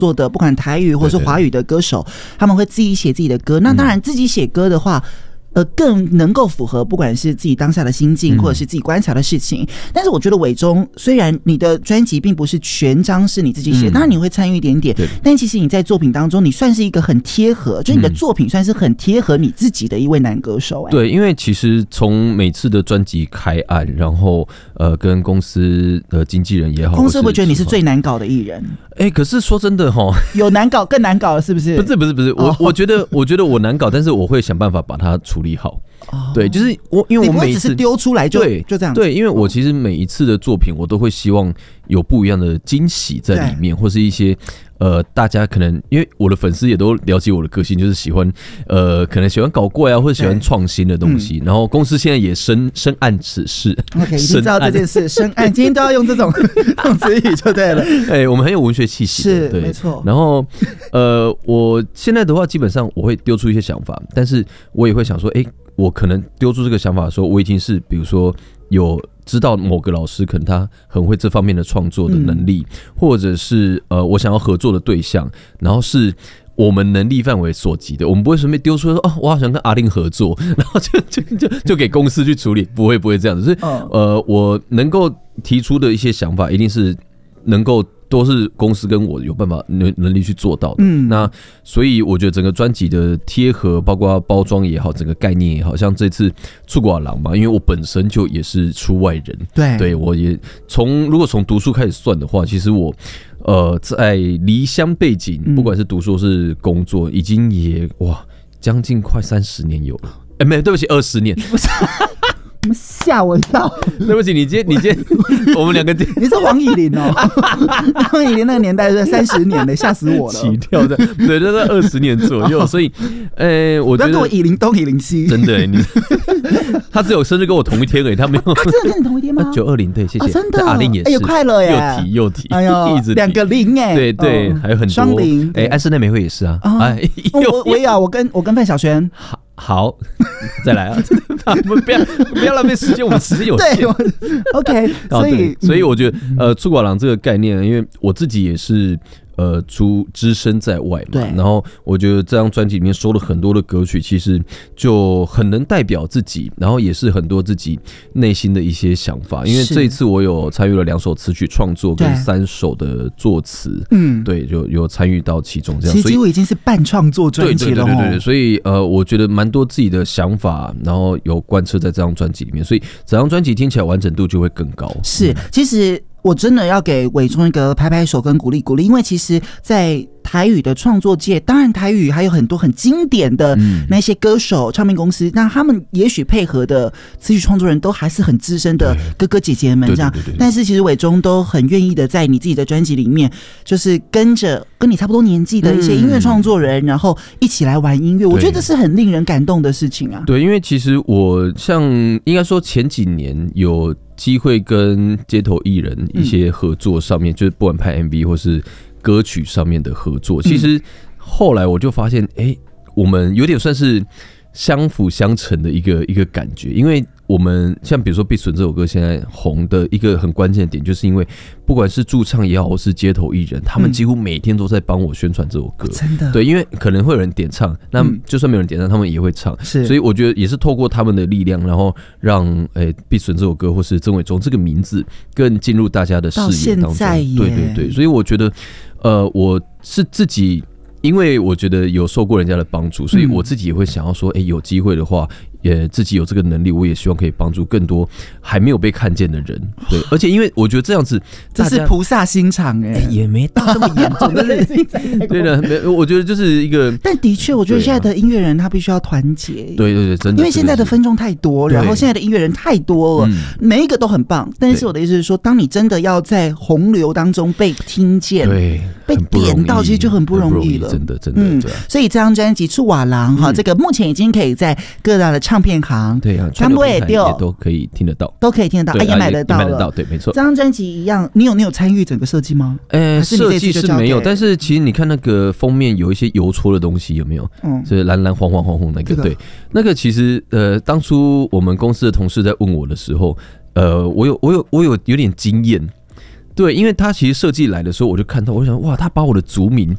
做的不管台语或是华语的歌手，他们会自己写自己的歌。那当然自己写歌的话，更能够符合不管是自己当下的心境，或者是自己观察的事情。但是我觉得伟忠，虽然你的专辑并不是全章是你自己写，当然你会参与一点点，但其实你在作品当中，你算是一个很贴合，就你的作品算是很贴合你自己的一位男歌手。 对，因为其实从每次的专辑开案，然后跟公司的经纪人也好， 公司会不会觉得你是最难搞的艺人？ 可是说真的有难搞更难搞了，是不是？ 不是，我觉得我难搞，但是我会想办法把它处理好。对，就是因为我每一次你不会只是丢出来就这样子。 对，因为我其实每一次的作品，我都会希望有不一样的惊喜在里面，或是一些大家可能因为我的粉丝也都了解我的个性，就是喜欢可能喜欢搞怪啊，或者喜欢创新的东西。然后公司现在也深谙此事 ，OK， 已经知道这件事，深谙，今天都要用这种词语就对了。 我们很有文学气息， 是对， 没错。 然后我现在的话，基本上我会丢出一些想法，但是我也会想说，我可能丢出这个想法的时候，我已经是比如说有知道某个老师可能他很会这方面的创作的能力，或者是我想要合作的对象，然后是我们能力范围所及的，我们不会随便丢出说我好想跟阿令合作，然后就给公司去处理，不会这样子。所以我能够提出的一些想法，一定是能够都是公司跟我有办法能力去做到的。那所以我觉得整个专辑的贴合，包括包装也好，整个概念也好，像这次出国郎嘛，因为我本身就也是出外人，对我也如果从读书开始算的话，其实我在离乡背景，不管是读书是工作，已经也将近快30年有了。没有，对不起，20年。 吓我一跳！ 对不起，你今天我们两个你是黄以玲哦，黄以玲那个年代是30年的，吓死我了！ 起跳的，对，都在20年左右，所以我觉得不要跟我以玲东以玲西， 真的，他只有生日跟我同一天而已，他没有。 他真的跟你同一天吗 ？920，对，谢谢。 真的， 阿令也是， 快乐耶！ 又提， 哎呦， 一直 2个零哎， 对，还有很多双零。 安室奈美惠也是啊， 我也要，我跟范晓萱。 好，再来啊！不要浪费时间，我们时间有限。 对 ，OK， 所以我觉得出国郎这个概念，因为我自己也是只身在外嘛，然后我觉得这张专辑里面收了很多的歌曲，其实就很能代表自己，然后也是很多自己内心的一些想法。因为这一次我有参与了2首词曲创作跟3首的作词，对，就有参与到其中，这样， 其实几乎已经是半创作专辑了。 对，所以我觉得蛮多自己的想法，然后有贯彻在这张专辑里面，所以整张专辑听起来完整度就会更高。 是，其实我真的要给伟忠一个拍拍手跟鼓励，因为其实在台语的创作界，当然台语还有很多很经典的那些歌手、唱片公司，那他们也许配合的词曲创作人都还是很资深的哥哥姐姐们这样，但是其实伟忠都很愿意的在你自己的专辑里面，就是跟着跟你差不多年纪的一些音乐创作人，然后一起来玩音乐，我觉得这是很令人感动的事情啊。 对，因为其实我像应该说前几年有机会跟街头艺人一些合作上面，就是不管拍 MV 或是歌曲上面的合作，其实后来我就发现，我们有点算是相辅相成的一个感觉，因为我们像比如说《必存》这首歌现在红的一个很关键的点，就是因为不管是驻唱也好，或是街头艺人，他们几乎每天都在帮我宣传这首歌， 真的， 对，因为可能会有人点唱，那就算没有人点唱，他们也会唱，所以我觉得也是透过他们的力量，然后让《必存》这首歌或是曾伟忠这个名字更进入大家的视野当中，对，所以我觉得我是自己，因为我觉得有受过人家的帮助，所以我自己也会想要说，有机会的话，也自己有这个能力，我也希望可以帮助更多还没有被看见的人。对，而且因为我觉得这样子， 这是菩萨心肠也没到那么严重的事情。对的，我觉得就是一个， 但的确，我觉得现在的音乐人他必须要团结。 对，真的， 因为现在的分众太多，然后现在的音乐人太多了，每一个都很棒。但是我的意思是说，当你真的要在洪流当中被听见，被点到，其实就很不容易了。 真的， 所以这张专辑《出瓦郎》这个目前已经可以在各大的唱片行， 对啊，传播也都可以听得到， 也买得到了， 对，没错。 这张专辑一样，你有参与整个设计吗？ 设计是没有，但是其实你看那个封面有一些邮戳的东西，有没有？就是蓝蓝黄黄红红那个，对，那个其实当初我们公司的同事在问我的时候，我有点惊艳。 对，因为他其实设计来的时候，我就看到，我想哇，他把我的族名